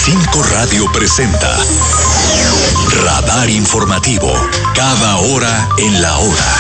5 Radio presenta Radar Informativo, cada hora en la hora.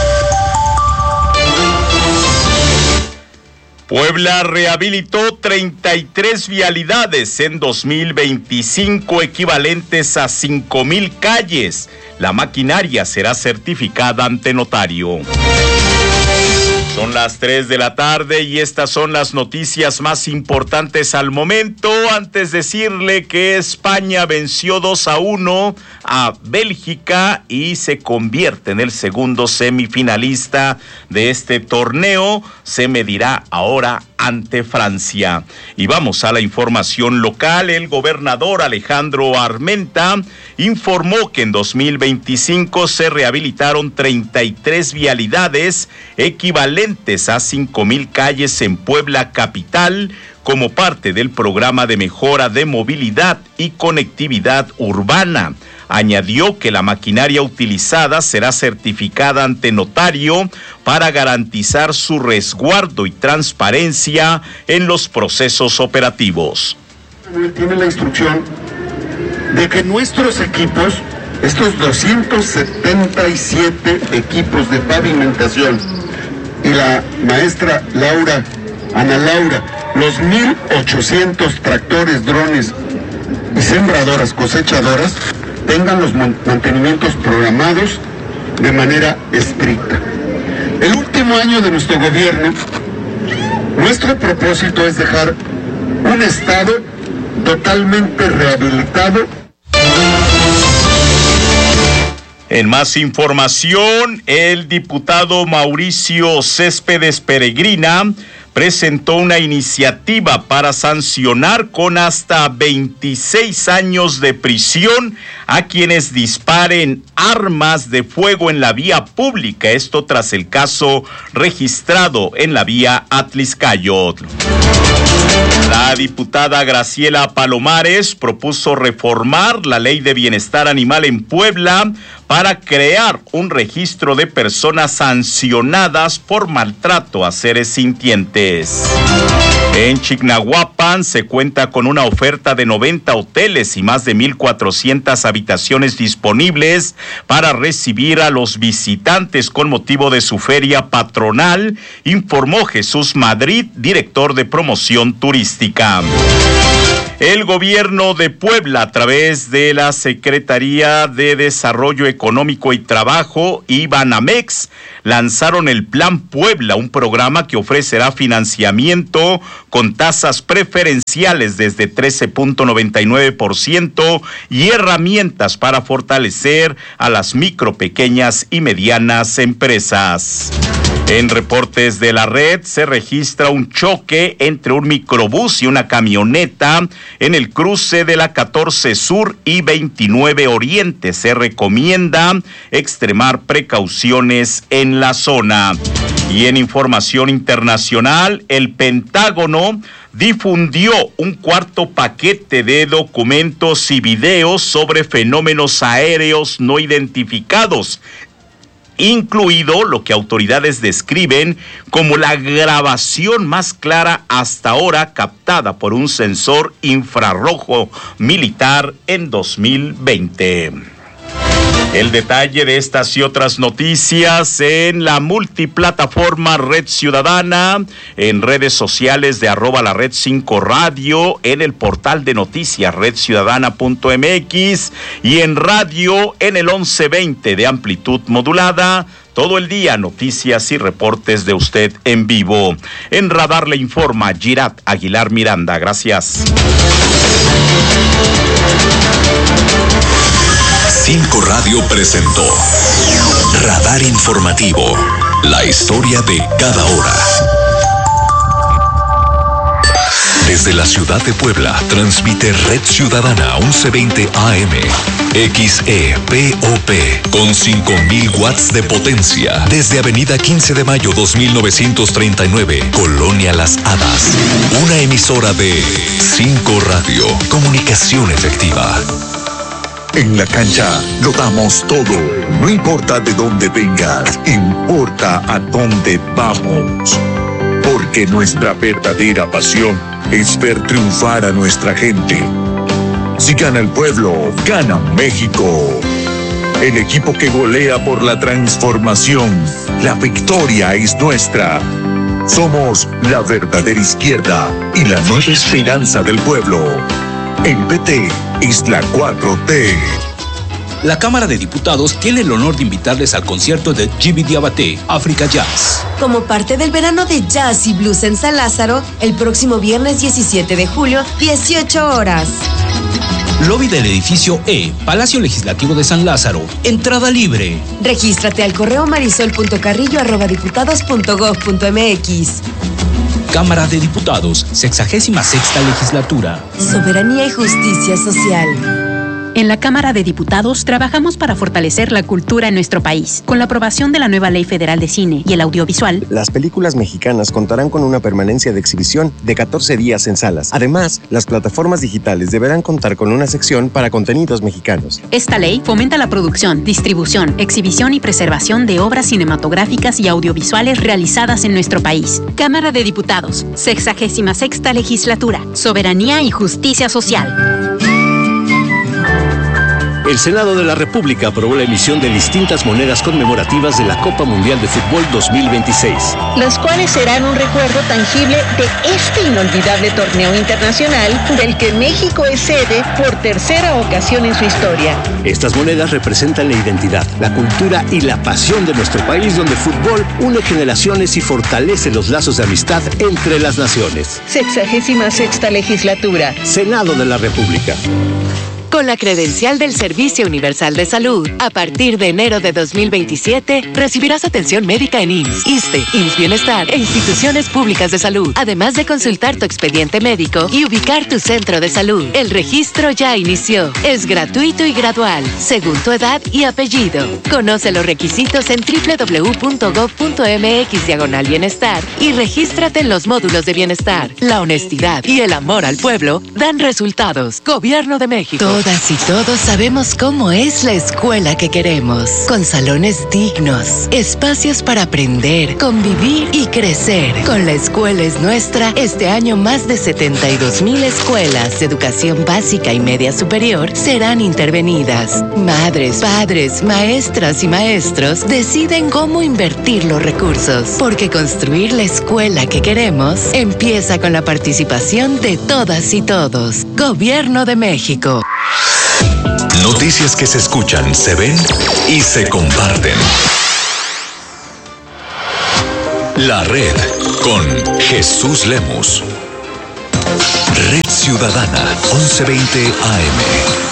Puebla rehabilitó 33 vialidades en 2025, equivalentes a 5,000 calles. La maquinaria será certificada ante notario. Son las 3 de la tarde y estas son las noticias más importantes al momento. Antes decirle que España venció 2-1 a Bélgica y se convierte en el segundo semifinalista de este torneo. Se medirá ahora ante Francia. Y vamos a la información local. El gobernador Alejandro Armenta informó que en 2025 se rehabilitaron 33 vialidades equivalentes a 5,000 calles en Puebla capital como parte del programa de mejora de movilidad y conectividad urbana. Añadió que la maquinaria utilizada será certificada ante notario para garantizar su resguardo y transparencia en los procesos operativos. Tiene la instrucción de que nuestros equipos, estos 277 equipos de pavimentación y la maestra Ana Laura, los 1,800 tractores, drones y sembradoras, cosechadoras, tengan los mantenimientos programados de manera estricta. El último año de nuestro gobierno, nuestro propósito es dejar un estado totalmente rehabilitado. En más información, el diputado Mauricio Céspedes Peregrina presentó una iniciativa para sancionar con hasta 26 años de prisión a quienes disparen armas de fuego en la vía pública. Esto tras el caso registrado en la vía Atlixcayotl. La diputada Graciela Palomares propuso reformar la Ley de Bienestar Animal en Puebla para crear un registro de personas sancionadas por maltrato a seres sintientes. En Chignahuapan se cuenta con una oferta de 90 hoteles y más de 1,400 habitaciones disponibles para recibir a los visitantes con motivo de su feria patronal, informó Jesús Madrid, director de promoción turística. El gobierno de Puebla, a través de la Secretaría de Desarrollo Económico y Trabajo y Banamex, lanzaron el Plan Puebla, un programa que ofrecerá financiamiento con tasas preferenciales desde 13.99% y herramientas para fortalecer a las micro, pequeñas y medianas empresas. En reportes de la red se registra un choque entre un microbús y una camioneta en el cruce de la 14 Sur y 29 Oriente. Se recomienda extremar precauciones en la zona. Y en información internacional, el Pentágono difundió un cuarto paquete de documentos y videos sobre fenómenos aéreos no identificados, incluido lo que autoridades describen como la grabación más clara hasta ahora captada por un sensor infrarrojo militar en 2020. El detalle de estas y otras noticias en la multiplataforma Red Ciudadana, en redes sociales de @lared5radio, en el portal de noticias redciudadana.mx y en radio en el 1120 de amplitud modulada. Todo el día, noticias y reportes de usted en vivo. En Radar le informa Girat Aguilar Miranda. Gracias. 5 Radio presentó Radar Informativo, la historia de cada hora. Desde la ciudad de Puebla, transmite Red Ciudadana 1120 AM, XEPOP, con 5,000 watts de potencia. Desde Avenida 15 de Mayo 2939, Colonia Las Hadas. Una emisora de 5 Radio, comunicación efectiva. En la cancha lo damos todo. No importa de dónde vengas, importa a dónde vamos. Porque nuestra verdadera pasión es ver triunfar a nuestra gente. Si gana el pueblo, gana México. El equipo que golea por la transformación. La victoria es nuestra. Somos la verdadera izquierda y la nueva esperanza del pueblo. El PT es la 4T. La Cámara de Diputados tiene el honor de invitarles al concierto de Djiby Diabaté, África Jazz. Como parte del verano de jazz y blues en San Lázaro, el próximo viernes 17 de julio, 18 horas. Lobby del edificio E, Palacio Legislativo de San Lázaro. Entrada libre. Regístrate al correo marisol.carrillo@diputados.gov.mx. Cámara de Diputados, 66ª Legislatura. Soberanía y justicia social. En la Cámara de Diputados trabajamos para fortalecer la cultura en nuestro país. Con la aprobación de la nueva Ley Federal de Cine y el Audiovisual, las películas mexicanas contarán con una permanencia de exhibición de 14 días en salas. Además, las plataformas digitales deberán contar con una sección para contenidos mexicanos. Esta ley fomenta la producción, distribución, exhibición y preservación de obras cinematográficas y audiovisuales realizadas en nuestro país. Cámara de Diputados, 66ª Legislatura. Soberanía y justicia social. El Senado de la República aprobó la emisión de distintas monedas conmemorativas de la Copa Mundial de Fútbol 2026. Las cuales serán un recuerdo tangible de este inolvidable torneo internacional del que México es sede por tercera ocasión en su historia. Estas monedas representan la identidad, la cultura y la pasión de nuestro país, donde el fútbol une generaciones y fortalece los lazos de amistad entre las naciones. 66ª Legislatura. Senado de la República. Con la credencial del Servicio Universal de Salud, a partir de enero de 2027, recibirás atención médica en IMSS, ISSSTE, IMSS Bienestar e instituciones públicas de salud, además de consultar tu expediente médico y ubicar tu centro de salud. El registro ya inició. Es gratuito y gradual, según tu edad y apellido. Conoce los requisitos en www.gov.mx/bienestar y regístrate en los módulos de bienestar. La honestidad y el amor al pueblo dan resultados. Gobierno de México. Todas y todos sabemos cómo es la escuela que queremos, con salones dignos, espacios para aprender, convivir y crecer. Con La Escuela es Nuestra, este año más de 72,000 escuelas de educación básica y media superior serán intervenidas. Madres, padres, maestras y maestros deciden cómo invertir los recursos, porque construir la escuela que queremos empieza con la participación de todas y todos. Gobierno de México. Noticias que se escuchan, se ven y se comparten. La Red con Jesús Lemus. Red Ciudadana, 1120 AM.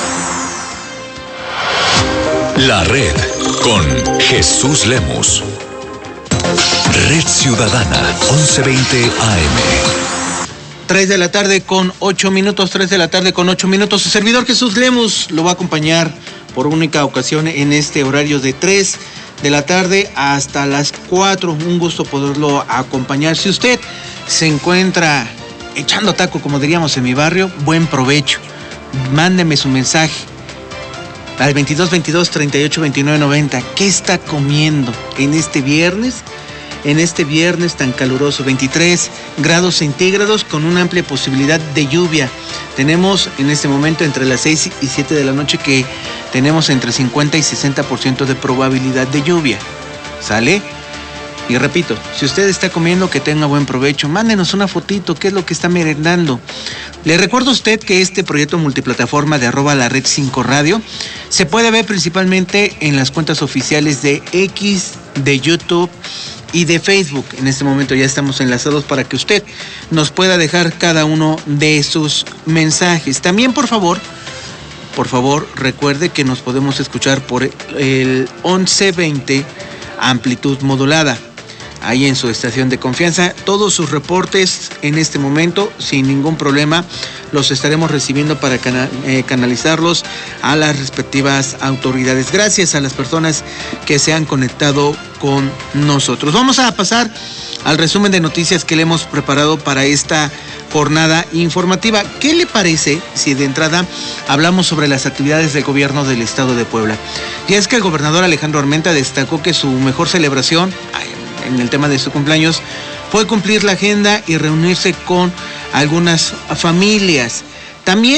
La Red con Jesús Lemus. Red Ciudadana, 1120 AM. 3 de la tarde con 8 minutos, 3 de la tarde con 8 minutos. Su servidor Jesús Lemus lo va a acompañar por única ocasión en este horario de 3 de la tarde hasta las 4. Un gusto poderlo acompañar. Si usted se encuentra echando taco, como diríamos en mi barrio, buen provecho. Mándeme su mensaje al 2222 38 29 90. ¿Qué está comiendo en este viernes? En este viernes tan caluroso, 23 grados centígrados con una amplia posibilidad de lluvia. Tenemos en este momento entre las 6 y 7 de la noche que tenemos entre 50 y 60% de probabilidad de lluvia. ¿Sale? Y repito, si usted está comiendo, que tenga buen provecho. Mándenos una fotito, qué es lo que está merendando. Le recuerdo a usted que este proyecto multiplataforma de @LaRed5Radio se puede ver principalmente en las cuentas oficiales de X, de YouTube y de Facebook. En este momento ya estamos enlazados para que usted nos pueda dejar cada uno de sus mensajes. También, por favor, recuerde que nos podemos escuchar por el 1120 amplitud modulada. Ahí en su estación de confianza, todos sus reportes en este momento, sin ningún problema, los estaremos recibiendo para canalizarlos a las respectivas autoridades. Gracias a las personas que se han conectado con nosotros. Vamos a pasar al resumen de noticias que le hemos preparado para esta jornada informativa. ¿Qué le parece si de entrada hablamos sobre las actividades del gobierno del estado de Puebla? Y es que el gobernador Alejandro Armenta destacó que su mejor celebración en el tema de su cumpleaños fue cumplir la agenda y reunirse con algunas familias. También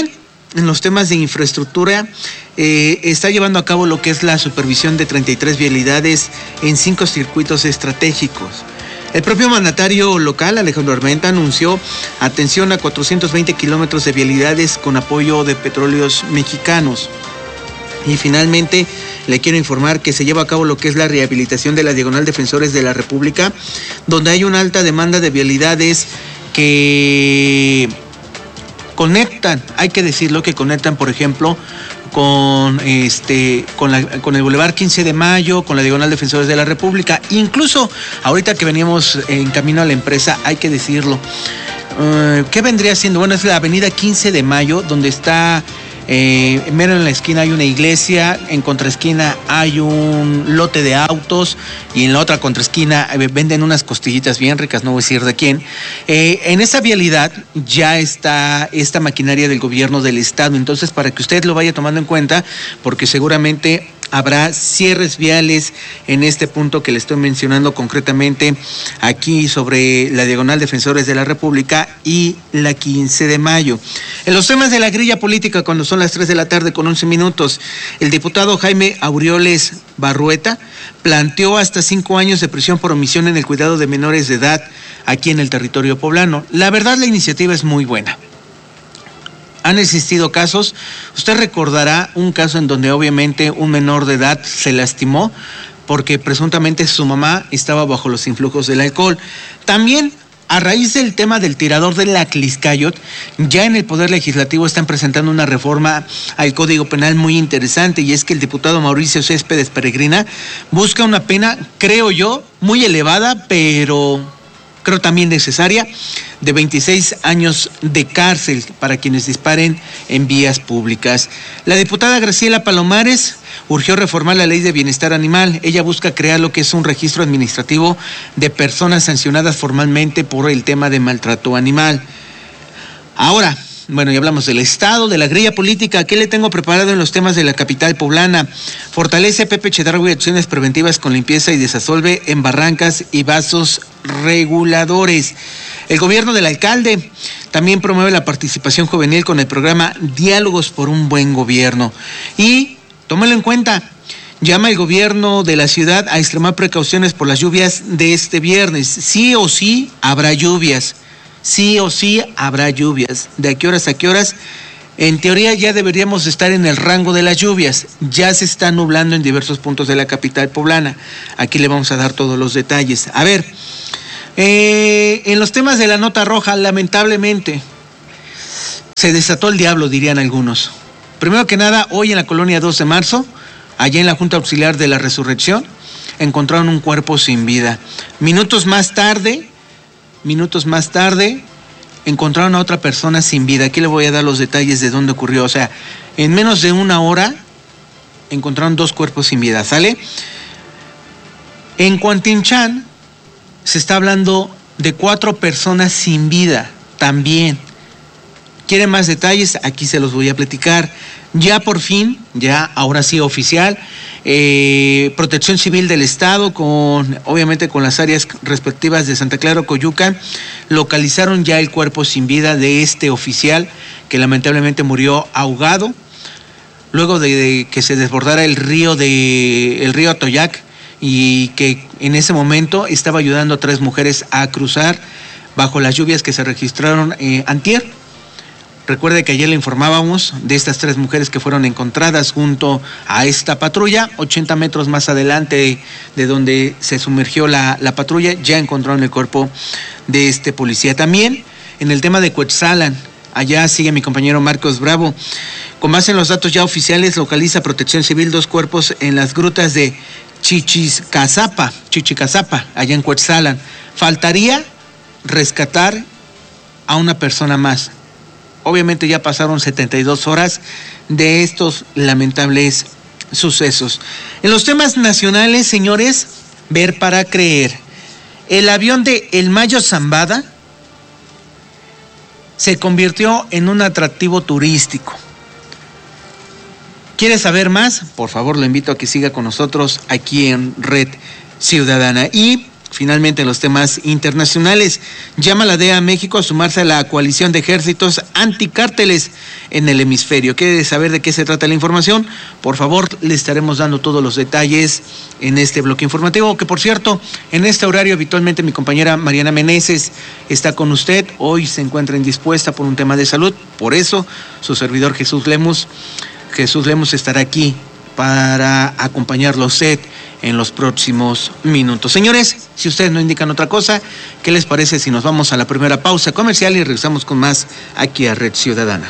en los temas de infraestructura, está llevando a cabo lo que es la supervisión de 33 vialidades en 5 circuitos estratégicos. El propio mandatario local, Alejandro Armenta, anunció atención a 420 kilómetros de vialidades con apoyo de Petróleos Mexicanos. Y finalmente le quiero informar que se lleva a cabo lo que es la rehabilitación de la Diagonal Defensores de la República, donde hay una alta demanda de vialidades que conectan, hay que decirlo, que conectan, por ejemplo, con el Boulevard 15 de Mayo, con la Diagonal Defensores de la República. Incluso ahorita que veníamos en camino a la empresa, hay que decirlo, ¿qué vendría siendo? Bueno, es la avenida 15 de Mayo, donde está, mero en la esquina hay una iglesia, en contraesquina hay un lote de autos y en la otra contraesquina venden unas costillitas bien ricas, no voy a decir de quién. En esa vialidad ya está esta maquinaria del gobierno del estado, entonces para que usted lo vaya tomando en cuenta, porque seguramente habrá cierres viales en este punto que le estoy mencionando concretamente aquí sobre la Diagonal Defensores de la República y la 15 de Mayo. En los temas de la grilla política, cuando son las 3 de la tarde con 11 minutos, el diputado Jaime Aureoles Barrueta planteó hasta 5 años de prisión por omisión en el cuidado de menores de edad aquí en el territorio poblano. La verdad, la iniciativa es muy buena. Han existido casos, usted recordará un caso en donde obviamente un menor de edad se lastimó porque presuntamente su mamá estaba bajo los influjos del alcohol. También, a raíz del tema del tirador de la Tlaxcayot, ya en el Poder Legislativo están presentando una reforma al Código Penal muy interesante, y es que el diputado Mauricio Céspedes Peregrina busca una pena, creo yo, muy elevada, pero creo también necesaria, de 26 años de cárcel para quienes disparen en vías públicas. La diputada Graciela Palomares urgió reformar la Ley de Bienestar Animal. Ella busca crear lo que es un registro administrativo de personas sancionadas formalmente por el tema de maltrato animal. Ahora, bueno, ya hablamos del Estado, de la grilla política. ¿Qué le tengo preparado en los temas de la capital poblana? Fortalece Pepe Chedraui acciones preventivas con limpieza y desasolve en barrancas y vasos reguladores. El gobierno del alcalde también promueve la participación juvenil con el programa Diálogos por un Buen Gobierno. Y, tómalo en cuenta, llama el gobierno de la ciudad a extremar precauciones por las lluvias de este viernes. Sí o sí habrá lluvias. Sí o sí habrá lluvias. ¿De a qué horas a qué horas? En teoría ya deberíamos estar en el rango de las lluvias. Ya se está nublando en diversos puntos de la capital poblana. Aquí le vamos a dar todos los detalles. A ver, en los temas de la nota roja, lamentablemente, se desató el diablo, dirían algunos. Primero que nada, hoy en la colonia 2 de marzo, allá en la Junta Auxiliar de la Resurrección, encontraron un cuerpo sin vida. Minutos más tarde, encontraron a otra persona sin vida. Aquí le voy a dar los detalles de dónde ocurrió. O sea, en menos de una hora encontraron 2 cuerpos sin vida, ¿sale? En Cuantinchán se está hablando de 4 personas sin vida también. ¿Quieren más detalles? Aquí se los voy a platicar. Ya por fin, ya ahora sí oficial, Protección Civil del Estado, obviamente con las áreas respectivas de Santa Clara, Coyuca, localizaron ya el cuerpo sin vida de este oficial que lamentablemente murió ahogado luego de que se desbordara el río Atoyac, y que en ese momento estaba ayudando a 3 mujeres a cruzar bajo las lluvias que se registraron antier. Recuerde que ayer le informábamos de estas 3 mujeres que fueron encontradas junto a esta patrulla. 80 metros más adelante de donde se sumergió la patrulla, ya encontraron el cuerpo de este policía. También en el tema de Cuetzalan, allá sigue mi compañero Marcos Bravo. Con base en los datos ya oficiales, localiza Protección Civil 2 cuerpos en las grutas de Chichicazapa, allá en Cuetzalan. Faltaría rescatar a una persona más. Obviamente ya pasaron 72 horas de estos lamentables sucesos. En los temas nacionales, señores, ver para creer. El avión de El Mayo Zambada se convirtió en un atractivo turístico. ¿Quiere saber más? Por favor, lo invito a que siga con nosotros aquí en Red Ciudadana. Y Finalmente, en los temas internacionales, llama la DEA a México a sumarse a la coalición de ejércitos anticárteles en el hemisferio. ¿Quiere saber de qué se trata la información? Por favor, le estaremos dando todos los detalles en este bloque informativo, que por cierto, en este horario habitualmente mi compañera Mariana Meneses está con usted. Hoy se encuentra indispuesta por un tema de salud, por eso su servidor Jesús Lemus estará aquí para acompañarlo a usted en los próximos minutos. Señores, si ustedes no indican otra cosa, ¿qué les parece si nos vamos a la primera pausa comercial y regresamos con más aquí a Red Ciudadana?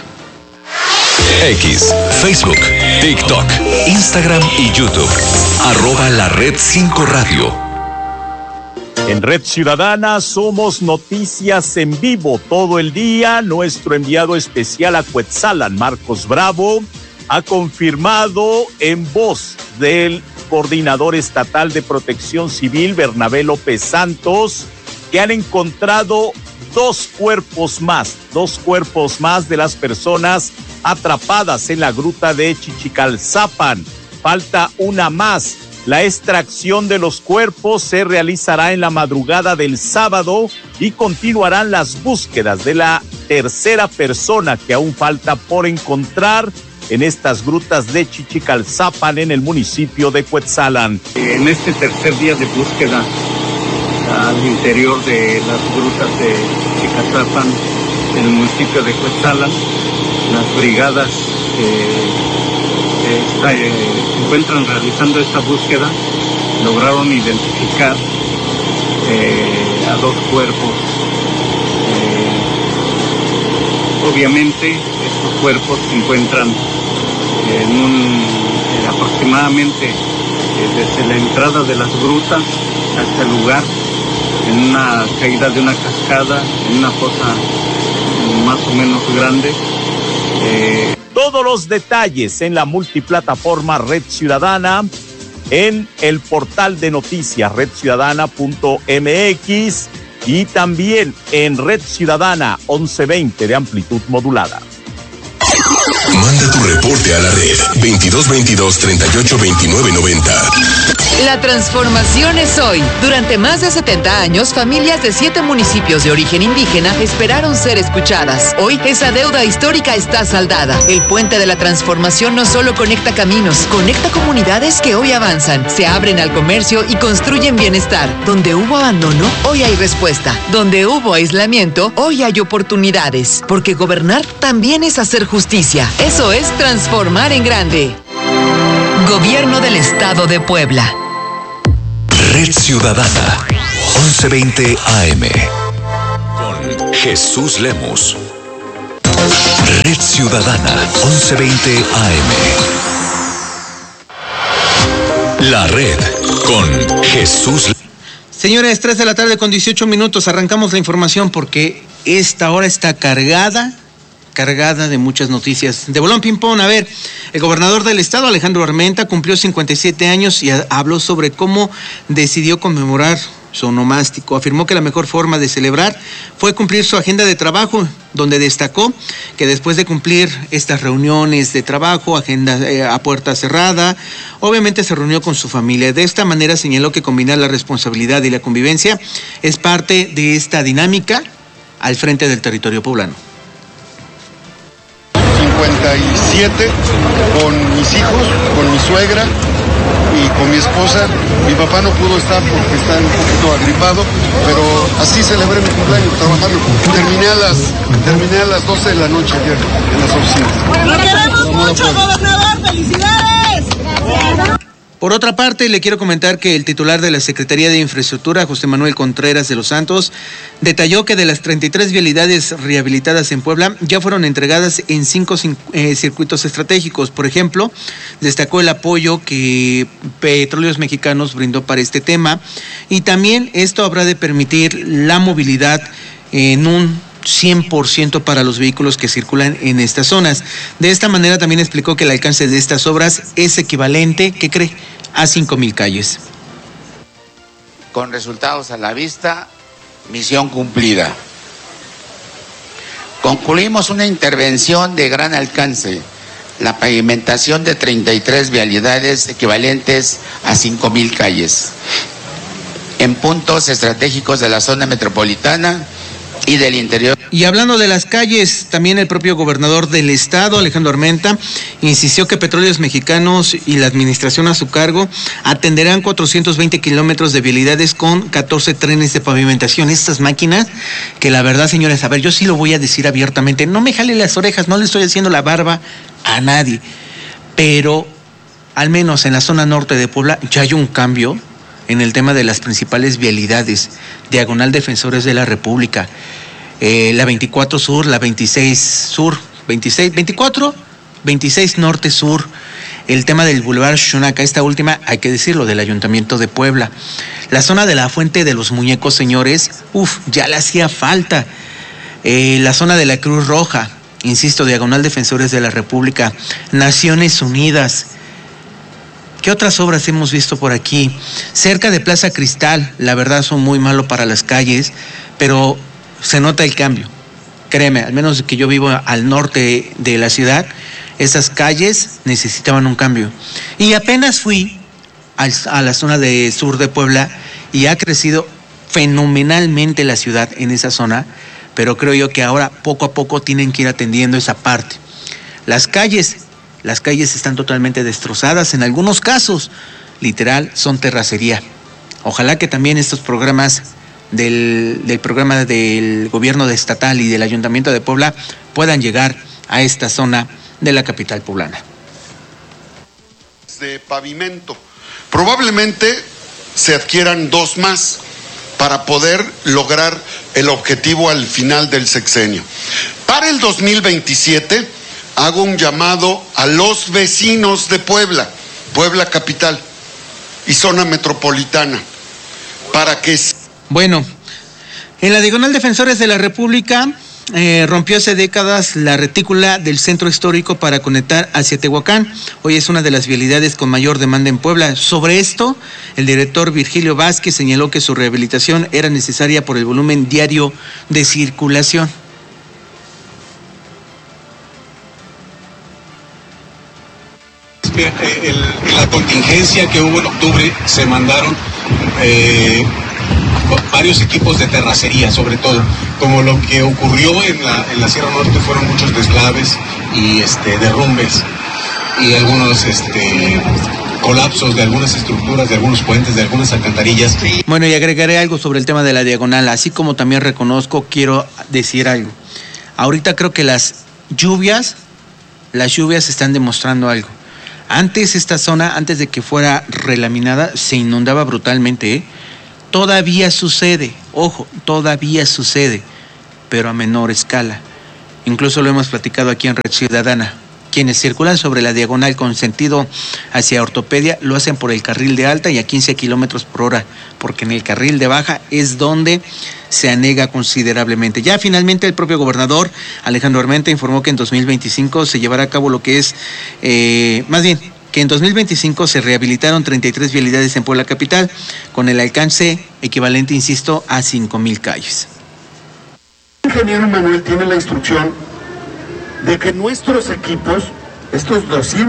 X, Facebook, TikTok, Instagram y YouTube. @LaRed5 Radio. En Red Ciudadana somos noticias en vivo todo el día. Nuestro enviado especial a Cuetzalan, Marcos Bravo, ha confirmado en voz del coordinador estatal de Protección Civil, Bernabé López Santos, que han encontrado dos cuerpos más de las personas atrapadas en la gruta de Chichicalzapan. Falta una más. La extracción de los cuerpos se realizará en la madrugada del sábado y continuarán las búsquedas de la tercera persona que aún falta por encontrar en estas grutas de Chichicalzapan, en el municipio de Cuetzalan. En este tercer día de búsqueda al interior de las grutas de Chichicalzapan, en el municipio de Cuetzalan, las brigadas se encuentran realizando esta búsqueda, lograron identificar a dos cuerpos. Obviamente estos cuerpos se encuentran aproximadamente desde la entrada de las grutas hasta el lugar, en una caída de una cascada, en una fosa más o menos grande. Todos los detalles en la multiplataforma Red Ciudadana, en el portal de noticias redciudadana.mx y también en Red Ciudadana 1120 de amplitud modulada. Manda tu reporte a la red 2222-382990. La transformación es hoy. Durante más de 70 años, familias de 7 municipios de origen indígena esperaron ser escuchadas. Hoy, esa deuda histórica está saldada. El puente de la transformación no solo conecta caminos, conecta comunidades que hoy avanzan, se abren al comercio y construyen bienestar. Donde hubo abandono, hoy hay respuesta. Donde hubo aislamiento, hoy hay oportunidades. Porque gobernar también es hacer justicia. Eso es transformar en grande. Gobierno del Estado de Puebla. Red Ciudadana, 1120 AM. Con Jesús Lemus. Red Ciudadana, 1120 AM. La Red, con Jesús. Señores, 3 de la tarde con 18 minutos. Arrancamos la información porque esta hora está cargada de muchas noticias. De bolón ping-pong, a ver, el gobernador del estado, Alejandro Armenta, cumplió 57 años y habló sobre cómo decidió conmemorar su onomástico. Afirmó que la mejor forma de celebrar fue cumplir su agenda de trabajo, donde destacó que después de cumplir estas reuniones de trabajo, agenda a puerta cerrada, obviamente se reunió con su familia. De esta manera señaló que combinar la responsabilidad y la convivencia es parte de esta dinámica al frente del territorio poblano. 57 con mis hijos, con mi suegra y con mi esposa. Mi papá no pudo estar porque está un poquito agripado, pero así celebré mi cumpleaños trabajando. Terminé a las 12 de la noche ayer en las oficinas. ¡Lo queremos mucho, gobernador! ¡Felicidades! Por otra parte, le quiero comentar que el titular de la Secretaría de Infraestructura, José Manuel Contreras de los Santos, detalló que de las 33 vialidades rehabilitadas en Puebla ya fueron entregadas en 5 circuitos estratégicos. Por ejemplo, destacó el apoyo que Petróleos Mexicanos brindó para este tema y también esto habrá de permitir la movilidad en un 100% para los vehículos que circulan en estas zonas. De esta manera también explicó que el alcance de estas obras es equivalente, ¿qué cree?, a 5,000 calles. Con resultados a la vista, misión cumplida. Concluimos una intervención de gran alcance, la pavimentación de 33 vialidades equivalentes a 5,000 calles. en puntos estratégicos de la zona metropolitana y del interior. Y hablando de las calles, también el propio gobernador del estado, Alejandro Armenta, insistió que Petróleos Mexicanos y la administración a su cargo atenderán 420 kilómetros de vialidades con 14 trenes de pavimentación. Estas máquinas, que la verdad, señores, a ver, yo sí lo voy a decir abiertamente, no me jale las orejas, no le estoy haciendo la barba a nadie, pero al menos en la zona norte de Puebla ya hay un cambio en el tema de las principales vialidades, diagonal Defensores de la República, la 24 Sur, la 26 Sur, 24, 26 Norte Sur, el tema del Boulevard Xochionaca, esta última, hay que decirlo, del Ayuntamiento de Puebla. La zona de la Fuente de los Muñecos, señores, ya le hacía falta. La zona de la Cruz Roja, insisto, diagonal Defensores de la República, Naciones Unidas. ¿Qué otras obras hemos visto por aquí? Cerca de Plaza Cristal, la verdad son muy malos para las calles, pero se nota el cambio. Créeme, al menos que yo vivo al norte de la ciudad, esas calles necesitaban un cambio. Y apenas fui a la zona de sur de Puebla y ha crecido fenomenalmente la ciudad en esa zona, pero creo yo que ahora poco a poco tienen que ir atendiendo esa parte. Las calles están totalmente destrozadas, en algunos casos, literal, son terracería. Ojalá que también estos programas del programa del gobierno estatal y del Ayuntamiento de Puebla puedan llegar a esta zona de la capital poblana. De pavimento. Probablemente se adquieran 2 más para poder lograr el objetivo al final del sexenio. Para el 2027 hago un llamado a los vecinos de Puebla, Puebla capital y zona metropolitana, para que... Bueno, en la diagonal Defensores de la República rompió hace décadas la retícula del centro histórico para conectar hacia Tehuacán. Hoy es una de las vialidades con mayor demanda en Puebla. Sobre esto, el director Virgilio Vázquez señaló que su rehabilitación era necesaria por el volumen diario de circulación. En la contingencia que hubo en octubre se mandaron varios equipos de terracería, sobre todo, como lo que ocurrió en la Sierra Norte, fueron muchos deslaves y derrumbes y algunos colapsos de algunas estructuras, de algunos puentes, de algunas alcantarillas. Bueno, y agregaré algo sobre el tema de la diagonal, así como también reconozco, quiero decir algo. Ahorita creo que las lluvias están demostrando algo. Antes esta zona, antes de que fuera relaminada, se inundaba brutalmente, Todavía sucede, ojo, todavía sucede, pero a menor escala. Incluso lo hemos platicado aquí en Red Ciudadana. Quienes circulan sobre la diagonal con sentido hacia ortopedia lo hacen por el carril de alta y a 15 kilómetros por hora, porque en el carril de baja es donde se anega considerablemente. Ya finalmente el propio gobernador Alejandro Armenta informó que en 2025 se llevará a cabo lo que es, que en 2025 se rehabilitaron 33 vialidades en Puebla capital, con el alcance equivalente, insisto, a 5,000 calles. El ingeniero Manuel tiene la instrucción de que nuestros equipos, estos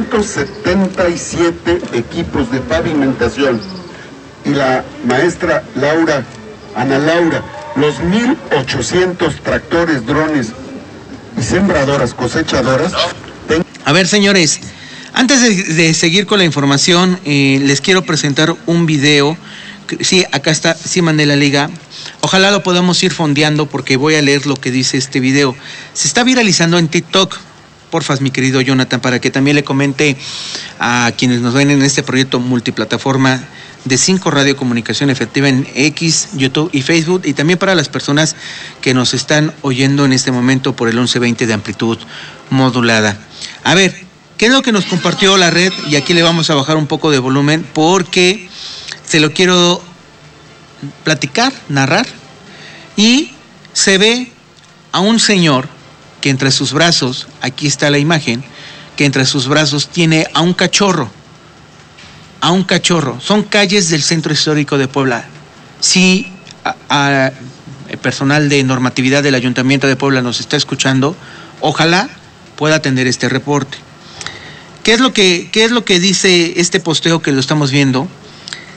277 equipos de pavimentación, y la maestra Ana Laura, los 1,800 tractores, drones y sembradoras, cosechadoras. A ver, señores, antes de seguir con la información, les quiero presentar un video. Sí, acá está, sí mandé la liga. Ojalá lo podamos ir fondeando porque voy a leer lo que dice este video. Se está viralizando en TikTok. Porfas, mi querido Jonathan, para que también le comente a quienes nos ven en este proyecto multiplataforma de 5 Radio Comunicación Efectiva en X, YouTube y Facebook, y también para las personas que nos están oyendo en este momento por el 1120 de amplitud modulada. A ver, ¿qué es lo que nos compartió la red? Y aquí le vamos a bajar un poco de volumen porque se lo quiero platicar, narrar. Y se ve a un señor que entre sus brazos, aquí está la imagen, que entre sus brazos tiene a un cachorro. A un cachorro. Son calles del centro histórico de Puebla. Si el personal de normatividad del Ayuntamiento de Puebla nos está escuchando, ojalá pueda atender este reporte. ¿Qué es lo que dice este posteo que lo estamos viendo?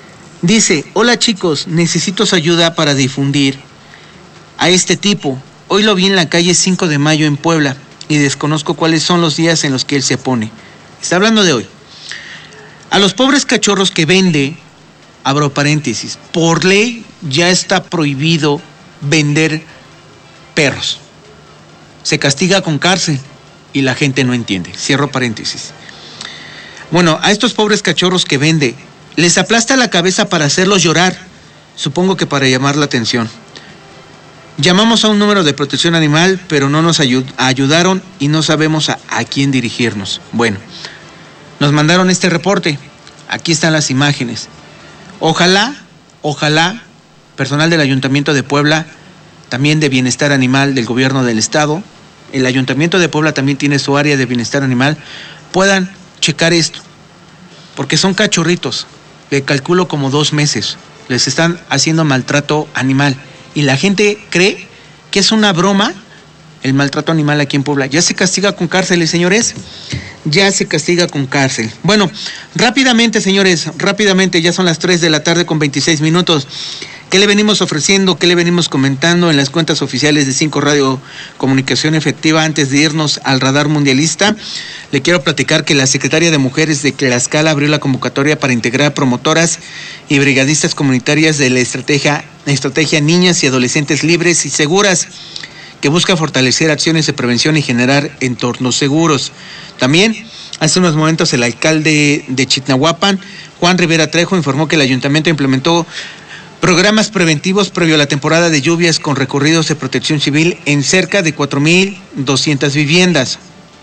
Dice, hola chicos, necesito su ayuda para difundir a este tipo. Hoy lo vi en la calle 5 de Mayo en Puebla y desconozco cuáles son los días en los que él se pone. Está hablando de hoy. A los pobres cachorros que vende, abro paréntesis, por ley ya está prohibido vender perros. Se castiga con cárcel y la gente no entiende. Cierro paréntesis. Bueno, a estos pobres cachorros que vende, les aplasta la cabeza para hacerlos llorar, supongo que para llamar la atención. Llamamos a un número de protección animal, pero no nos ayudaron y no sabemos a quién dirigirnos. Bueno, nos mandaron este reporte. Aquí están las imágenes. Ojalá, personal del Ayuntamiento de Puebla, también de Bienestar Animal del Gobierno del Estado, el Ayuntamiento de Puebla también tiene su área de Bienestar Animal, puedan checar esto, porque son cachorritos, le calculo como 2 meses, les están haciendo maltrato animal, y la gente cree que es una broma el maltrato animal aquí en Puebla. Ya se castiga con cárcel, señores, ya se castiga con cárcel. Bueno, rápidamente, señores, ya son las 3 de la tarde con 26 minutos. ¿Qué le venimos ofreciendo? ¿Qué le venimos comentando en las cuentas oficiales de 5 Radio Comunicación Efectiva? Antes de irnos al radar mundialista, le quiero platicar que la Secretaría de Mujeres de Tlaxcala abrió la convocatoria para integrar promotoras y brigadistas comunitarias de la estrategia Niñas y Adolescentes Libres y Seguras, que busca fortalecer acciones de prevención y generar entornos seguros. También, hace unos momentos, el alcalde de Chignahuapan, Juan Rivera Trejo, informó que el ayuntamiento implementó programas preventivos previo a la temporada de lluvias con recorridos de protección civil en cerca de 4,200 viviendas.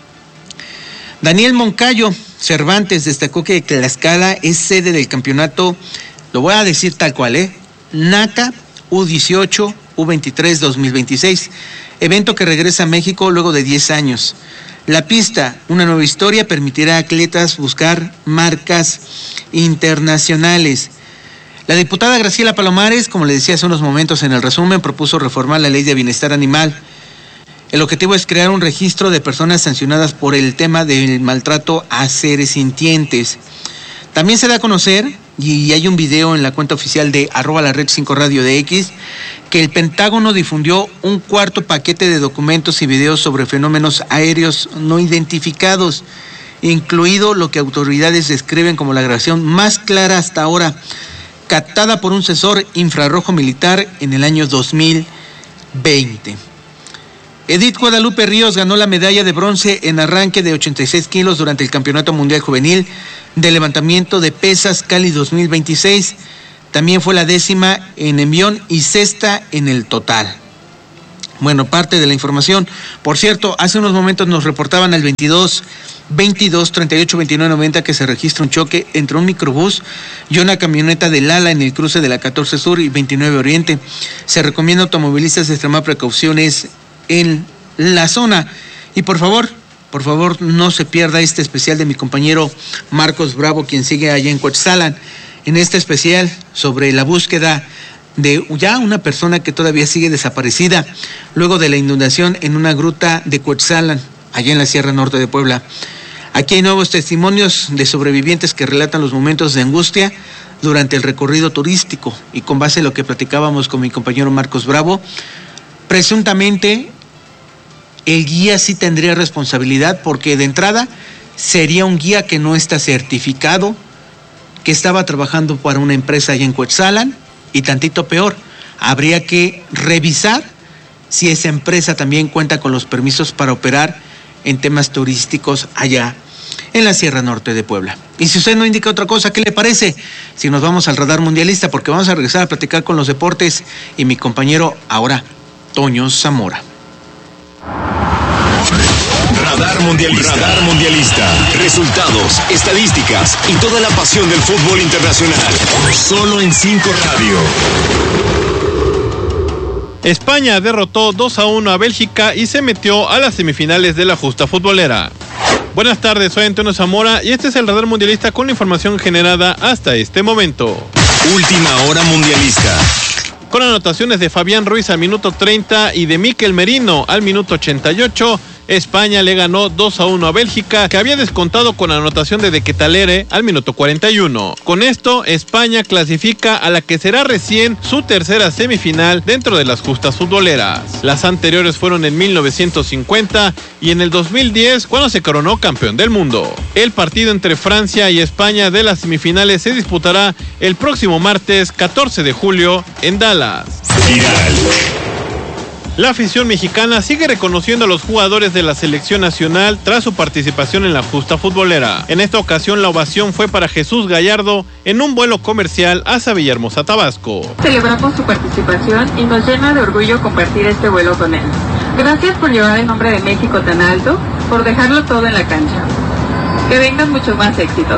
Daniel Moncayo Cervantes destacó que Tlaxcala es sede del campeonato, lo voy a decir tal cual, NACA U18 U23 2026, evento que regresa a México luego de 10 años. La pista, una nueva historia, permitirá a atletas buscar marcas internacionales. La diputada Graciela Palomares, como le decía hace unos momentos en el resumen, propuso reformar la ley de bienestar animal. El objetivo es crear un registro de personas sancionadas por el tema del maltrato a seres sintientes. También se da a conocer, y hay un video en la cuenta oficial de @la-red5radio de X, que el Pentágono difundió un cuarto paquete de documentos y videos sobre fenómenos aéreos no identificados, incluido lo que autoridades describen como la grabación más clara hasta ahora, captada por un sensor infrarrojo militar en el año 2020. Edith Guadalupe Ríos ganó la medalla de bronce en arranque de 86 kilos durante el Campeonato Mundial Juvenil de Levantamiento de Pesas Cali 2026. También fue la 10ª en envión y 6ª en el total. Bueno, parte de la información. Por cierto, hace unos momentos nos reportaban al 22 38 29 90 que se registra un choque entre un microbús y una camioneta del Lala en el cruce de la 14 Sur y 29 Oriente. Se recomienda a automovilistas extremar precauciones en la zona. Y por favor, no se pierda este especial de mi compañero Marcos Bravo, quien sigue allá en Cuetzalan, en este especial sobre la búsqueda de ya una persona que todavía sigue desaparecida luego de la inundación en una gruta de Cuetzalan, allá en la Sierra Norte de Puebla. Aquí hay nuevos testimonios de sobrevivientes que relatan los momentos de angustia durante el recorrido turístico, y con base en lo que platicábamos con mi compañero Marcos Bravo, presuntamente el guía sí tendría responsabilidad, porque de entrada sería un guía que no está certificado, que estaba trabajando para una empresa allá en Cuetzalan, y tantito peor, habría que revisar si esa empresa también cuenta con los permisos para operar en temas turísticos allá en la Sierra Norte de Puebla. Y si usted no indica otra cosa, ¿qué le parece si nos vamos al radar mundialista? Porque vamos a regresar a platicar con los deportes y mi compañero ahora, Toño Zamora. Radar Mundialista. Resultados, estadísticas y toda la pasión del fútbol internacional. Solo en 5 Radio. España derrotó 2-1 a Bélgica y se metió a las semifinales de la justa futbolera. Buenas tardes, soy Antonio Zamora y este es el Radar Mundialista con la información generada hasta este momento. Última hora mundialista. Con anotaciones de Fabián Ruiz al minuto 30 y de Mikel Merino al minuto 88, España le ganó 2-1 a Bélgica, que había descontado con anotación de Ketalere al minuto 41. Con esto, España clasifica a la que será recién su tercera semifinal dentro de las justas futboleras. Las anteriores fueron en 1950 y en el 2010, cuando se coronó campeón del mundo. El partido entre Francia y España de las semifinales se disputará el próximo martes 14 de julio en Dallas. La afición mexicana sigue reconociendo a los jugadores de la selección nacional tras su participación en la justa futbolera. En esta ocasión la ovación fue para Jesús Gallardo en un vuelo comercial hacia Villahermosa, Tabasco. Celebramos su participación y nos llena de orgullo compartir este vuelo con él. Gracias por llevar el nombre de México tan alto, por dejarlo todo en la cancha. Que vengan muchos más éxitos.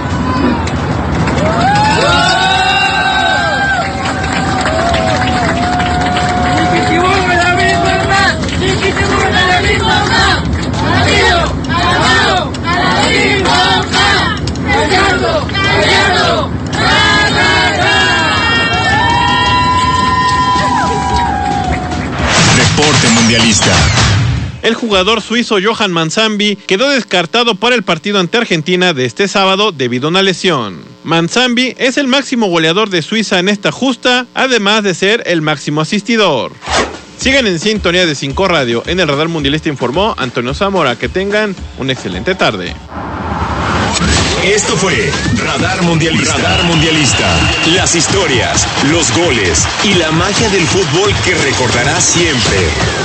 Reporte mundialista. El jugador suizo Johan Manzambi quedó descartado para el partido ante Argentina de este sábado debido a una lesión. Manzambi es el máximo goleador de Suiza en esta justa, además de ser el máximo asistidor. Sigan en sintonía de 5 Radio. En el Radar Mundialista informó Antonio Zamora. Que tengan una excelente tarde. Esto fue Radar Mundialista. Radar Mundialista. Las historias, los goles y la magia del fútbol que recordarás siempre.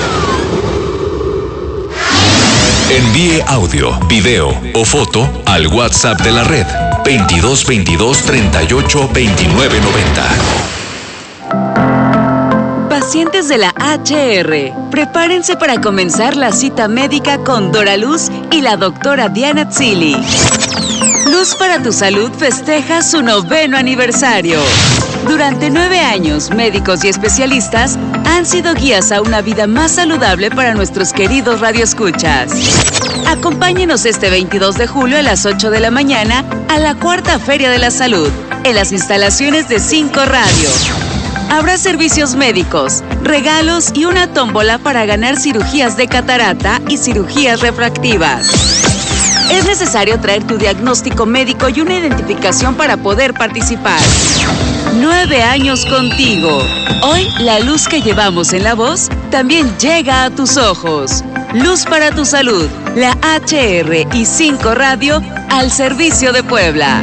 Envíe audio, video o foto al WhatsApp de la red 22 22 38 29 90. Pacientes de la HR, prepárense para comenzar la cita médica con Dora Luz y la doctora Diana Tzili. Luz para tu Salud festeja su 9º aniversario. Durante 9 años, médicos y especialistas han sido guías a una vida más saludable para nuestros queridos radioescuchas. Acompáñenos este 22 de julio a las 8 de la mañana a la 4ª Feria de la Salud, en las instalaciones de 5 Radio. Habrá servicios médicos, regalos y una tómbola para ganar cirugías de catarata y cirugías refractivas. Es necesario traer tu diagnóstico médico y una identificación para poder participar. 9 años contigo. Hoy, la luz que llevamos en la voz también llega a tus ojos. Luz para tu Salud, la HR y 5 Radio al servicio de Puebla.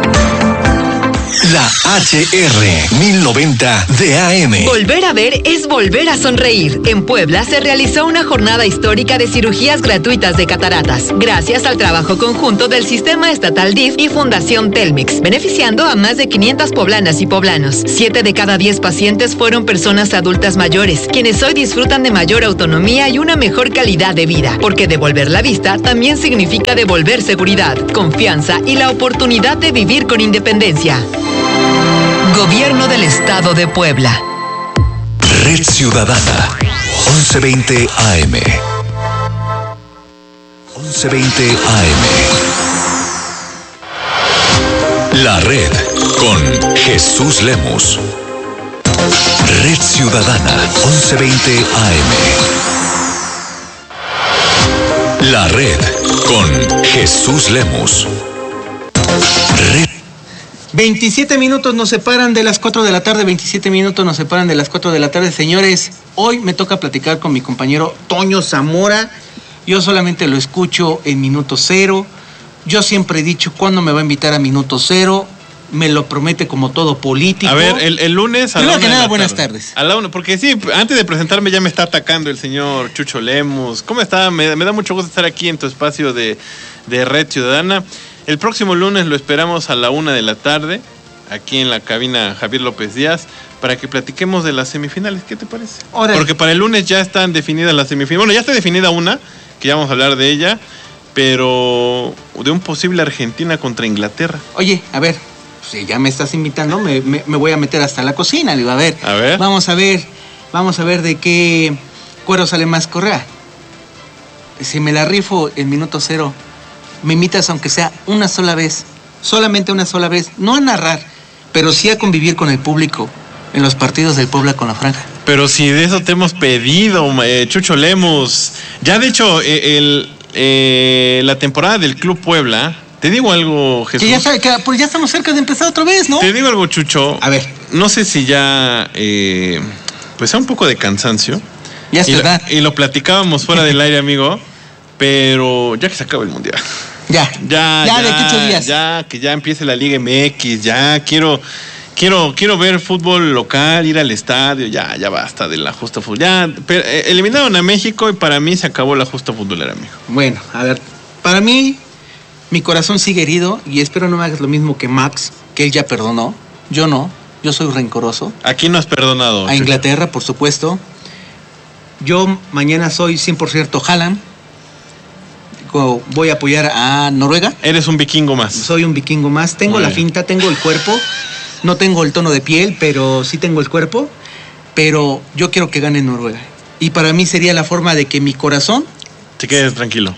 La HR 1090 de AM. Volver a ver es volver a sonreír. En Puebla se realizó una jornada histórica de cirugías gratuitas de cataratas, gracias al trabajo conjunto del Sistema Estatal DIF y Fundación Telmex, beneficiando a más de 500 poblanas y poblanos. 7 de cada 10 pacientes fueron personas adultas mayores, quienes hoy disfrutan de mayor autonomía y una mejor calidad de vida, porque devolver la vista también significa devolver seguridad, confianza y la oportunidad de vivir con independencia. Gobierno del Estado de Puebla. Red Ciudadana, 1120 AM. 1120 AM. La Red con Jesús Lemus. Red Ciudadana, 1120 AM. La Red con Jesús Lemus. Red 27 minutos nos separan de las 4 de la tarde, 27 minutos nos separan de las 4 de la tarde. Señores, hoy me toca platicar con mi compañero Toño Zamora. Yo solamente lo escucho en Minuto Cero. Yo siempre he dicho, ¿cuándo me va a invitar a Minuto Cero? Me lo promete como todo político. A ver, el lunes a la 1 de la tarde. Primero que nada, buenas tardes. A la 1, porque sí, antes de presentarme ya me está atacando el señor Chucho Lemus. ¿Cómo está? Me da mucho gusto estar aquí en tu espacio de Red Ciudadana. El próximo lunes lo esperamos a la 1 de la tarde, aquí en la cabina Javier López Díaz, para que platiquemos de las semifinales. ¿Qué te parece? Órale. Porque para el lunes ya están definidas las semifinales. Bueno, ya está definida una, que ya vamos a hablar de ella, pero de un posible Argentina contra Inglaterra. Oye, a ver, si ya me estás invitando, me voy a meter hasta la cocina. Le digo, a ver, vamos a ver de qué cuero sale más Correa. Si me la rifo en Minuto Cero, me invitas aunque sea una sola vez, solamente una sola vez, no a narrar, pero sí a convivir con el público en los partidos del Puebla con la Franja. Pero si de eso te hemos pedido, Chucho Lemus. Ya de hecho, la temporada del Club Puebla, te digo algo, Jesús. Pues ya estamos cerca de empezar otra vez, ¿no? Te digo algo, Chucho. A ver. No sé si ya, pues sea un poco de cansancio. Ya es verdad. Y lo platicábamos fuera del aire, amigo. Pero ya que se acaba el Mundial. Ya de 8 días. Ya, que ya empiece la Liga MX, ya quiero ver fútbol local, ir al estadio, ya basta de la justa fútbol. Ya eliminaron a México y para mí se acabó la justa futbolera, amigo. Bueno, a ver, para mí, mi corazón sigue herido y espero no me hagas lo mismo que Max, que él ya perdonó. Yo no, yo soy rencoroso. ¿A quién no has perdonado? A Inglaterra, por supuesto. Yo mañana soy 100% Haaland. Voy a apoyar a Noruega. Eres un vikingo más. Soy un vikingo más. Tengo la finta, tengo el cuerpo. No tengo el tono de piel, pero sí tengo el cuerpo. Pero yo quiero que gane Noruega. Y para mí sería la forma de que mi corazón se quede tranquilo.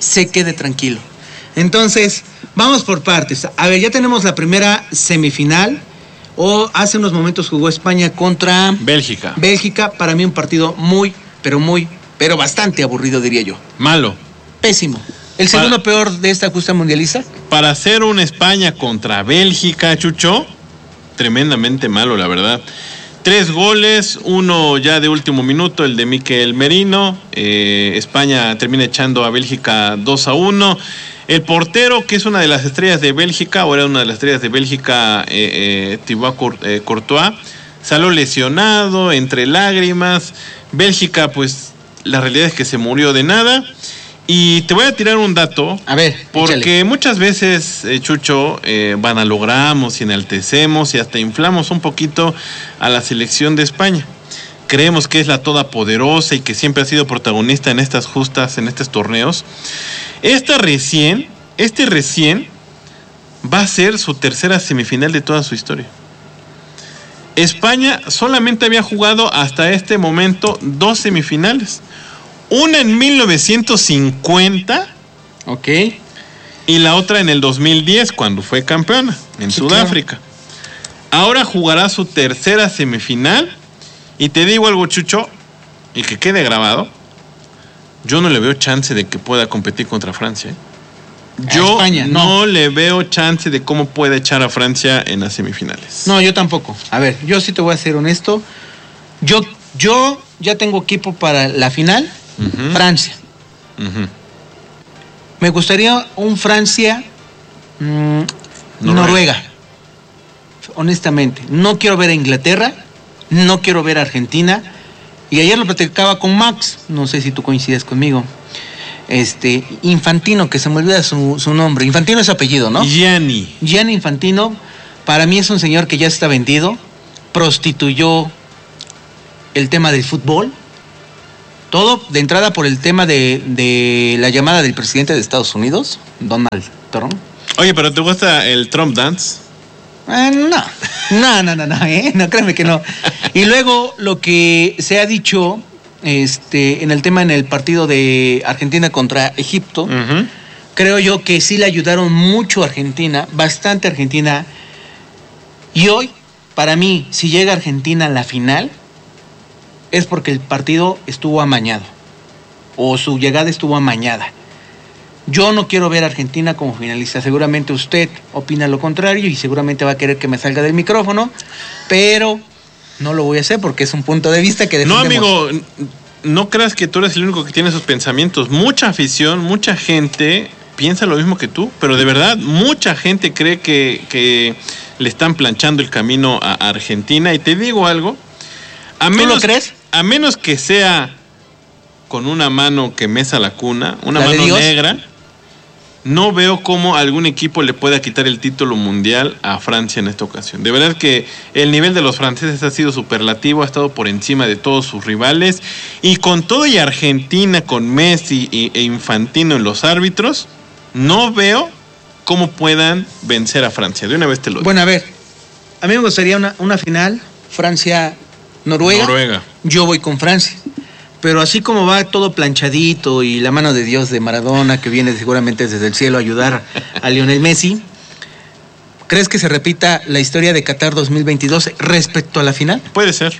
Entonces, vamos por partes. A ver, ya tenemos la primera semifinal. Hace unos momentos jugó España contra Bélgica. Para mí un partido pero bastante aburrido, diría yo. Malo. Pésimo. ¿El segundo peor de esta justa mundialista? Para hacer una España contra Bélgica, Chucho, tremendamente malo, la verdad. 3 goles, uno ya de último minuto, el de Mikel Merino. España termina echando a Bélgica 2-1. El portero, que es una de las estrellas de Bélgica, o era una de las estrellas de Bélgica, Thibaut Courtois, salió lesionado, entre lágrimas. Bélgica, pues, la realidad es que se murió de nada. Y te voy a tirar un dato. A ver, porque échale. Muchas veces, Chucho, vanalogramos y enaltecemos y hasta inflamos un poquito a la selección de España. Creemos que es la todopoderosa y que siempre ha sido protagonista en estas justas, en estos torneos. Este recién va a ser su tercera semifinal de toda su historia. España solamente había jugado hasta este momento 2 semifinales. Una en 1950. Ok. Y la otra en el 2010, cuando fue campeona en Sudáfrica. Claro. Ahora jugará su tercera semifinal. Y te digo algo, Chucho, y que quede grabado. Yo no le veo chance de que pueda competir contra Francia. Yo España, no le veo chance de cómo puede echar a Francia en las semifinales. No, yo tampoco. A ver, yo sí te voy a ser honesto. Yo ya tengo equipo para la final. Francia. Me gustaría un Francia Noruega. Honestamente, no quiero ver a Inglaterra, no quiero ver a Argentina. Y ayer lo platicaba con Max, no sé si tú coincides conmigo. Infantino, que se me olvida su nombre. Infantino es su apellido, ¿no? Gianni Infantino, para mí es un señor que ya está vendido, prostituyó el tema del fútbol. Todo de entrada por el tema de la llamada del presidente de Estados Unidos, Donald Trump. Oye, ¿pero te gusta el Trump dance? No, créeme que no. Y luego lo que se ha dicho en el tema en el partido de Argentina contra Egipto, creo yo que sí le ayudaron mucho a Argentina, bastante a Argentina. Y hoy, para mí, si llega Argentina a la final, es porque el partido estuvo amañado, o su llegada estuvo amañada. Yo no quiero ver a Argentina como finalista. Seguramente usted opina lo contrario y seguramente va a querer que me salga del micrófono, pero no lo voy a hacer porque es un punto de vista que defendemos. No, amigo, no creas que tú eres el único que tiene esos pensamientos. Mucha afición, mucha gente piensa lo mismo que tú, pero de verdad, mucha gente cree que le están planchando el camino a Argentina. Y te digo algo, ¿tú lo crees? A menos que sea con una mano que mesa la cuna, una mano negra, no veo cómo algún equipo le pueda quitar el título mundial a Francia en esta ocasión. De verdad que el nivel de los franceses ha sido superlativo, ha estado por encima de todos sus rivales. Y con todo y Argentina, con Messi e Infantino en los árbitros, no veo cómo puedan vencer a Francia. De una vez te lo digo. Bueno, a ver, a mí me gustaría una final Francia-Noruega. Yo voy con Francia. Pero así como va todo planchadito y la mano de Dios de Maradona, que viene seguramente desde el cielo a ayudar a Lionel Messi, ¿crees que se repita la historia de Qatar 2022 respecto a la final? Puede ser.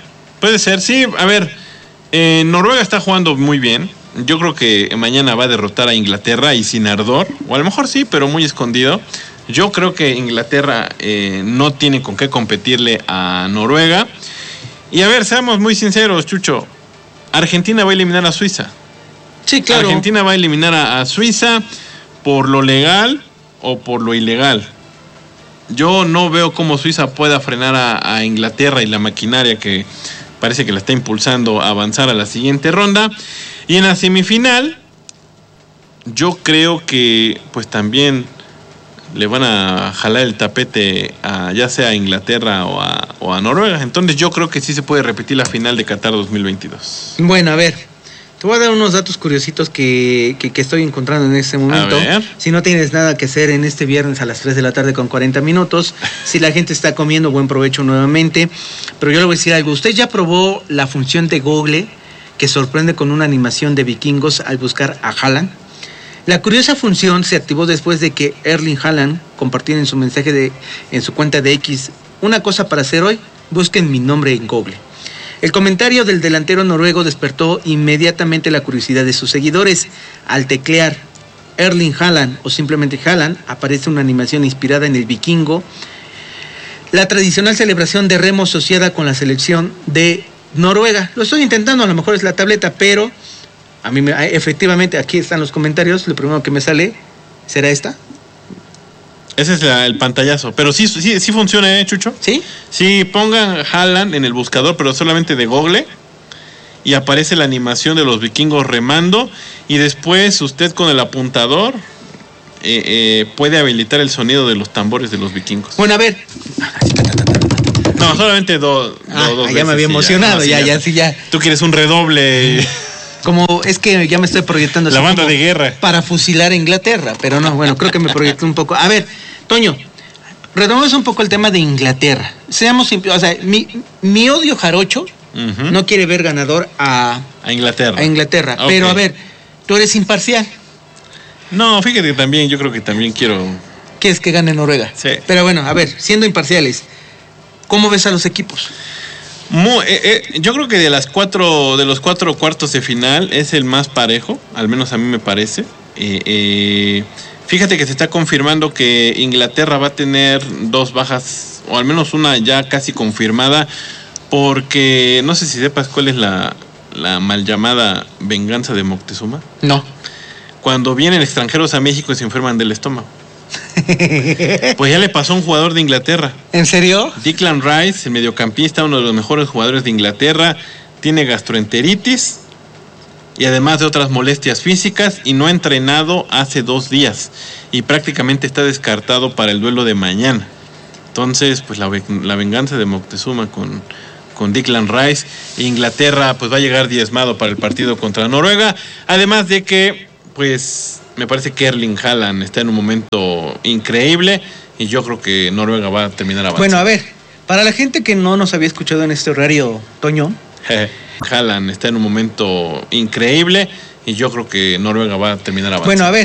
Puede ser, sí. A ver, Noruega está jugando muy bien. Yo creo que mañana va a derrotar a Inglaterra y sin ardor. O a lo mejor sí, pero muy escondido. Yo creo que Inglaterra no tiene con qué competirle a Noruega. Y a ver, seamos muy sinceros, Chucho. Argentina va a eliminar a Suiza. Sí, claro. Argentina va a eliminar a Suiza por lo legal o por lo ilegal. Yo no veo cómo Suiza pueda frenar a Inglaterra y la maquinaria que parece que la está impulsando a avanzar a la siguiente ronda. Y en la semifinal, yo creo que pues también le van a jalar el tapete a ya sea a Inglaterra o a Noruega. Entonces yo creo que sí se puede repetir la final de Qatar 2022. Bueno, a ver, te voy a dar unos datos curiositos que estoy encontrando en este momento. A ver. Si no tienes nada que hacer en este viernes a las 3 de la tarde con 40 minutos, si la gente está comiendo, buen provecho nuevamente. Pero yo le voy a decir algo. ¿Usted ya probó la función de Google que sorprende con una animación de vikingos al buscar a Haaland? La curiosa función se activó después de que Erling Haaland compartiera en su mensaje en su cuenta de X: una cosa para hacer hoy, busquen mi nombre en Google. El comentario del delantero noruego despertó inmediatamente la curiosidad de sus seguidores. Al teclear Erling Haaland o simplemente Haaland, aparece una animación inspirada en el vikingo, la tradicional celebración de remo asociada con la selección de Noruega. Lo estoy intentando, a lo mejor es la tableta, pero a mí efectivamente aquí están los comentarios. Lo primero que me sale será esta. Ese es el pantallazo. Pero sí funciona, Chucho. ¿Sí? Sí, pongan Haaland en el buscador, pero solamente de Google, y aparece la animación de los vikingos remando, y después usted con el apuntador puede habilitar el sonido de los tambores de los vikingos. Bueno, a ver. No, solamente dos ya me había emocionado, ya. Tú quieres un redoble. Como es que ya me estoy proyectando. La banda de guerra. Para fusilar a Inglaterra, pero no, bueno, creo que me proyecté un poco. A ver, Toño, retomemos un poco el tema de Inglaterra. Seamos simples, o sea, mi odio jarocho no quiere ver ganador a Inglaterra. Okay. Pero a ver, tú eres imparcial. No, fíjate que también, yo creo que también quiero... ¿Quieres que gane Noruega? Sí. Pero bueno, a ver, siendo imparciales, ¿cómo ves a los equipos? Yo creo que de los cuatro cuartos de final es el más parejo, al menos a mí me parece. Fíjate que se está confirmando que Inglaterra va a tener 2 bajas, o al menos una ya casi confirmada, porque no sé si sepas cuál es la mal llamada venganza de Moctezuma. No. Cuando vienen extranjeros a México y se enferman del estómago. Pues ya le pasó a un jugador de Inglaterra. ¿En serio? Declan Rice, el mediocampista, uno de los mejores jugadores de Inglaterra, tiene gastroenteritis y además de otras molestias físicas, y no ha entrenado hace 2 días y prácticamente está descartado para el duelo de mañana. Entonces, pues la venganza de Moctezuma con Declan Rice. Inglaterra pues va a llegar diezmado para el partido contra Noruega, además de que pues me parece que Erling Haaland está en un momento increíble y yo creo que Noruega va a terminar avanzando. Bueno, a ver, para la gente que no nos había escuchado en este horario, Toño. Haaland está en un momento increíble y yo creo que Noruega va a terminar avanzando. Bueno, a ver.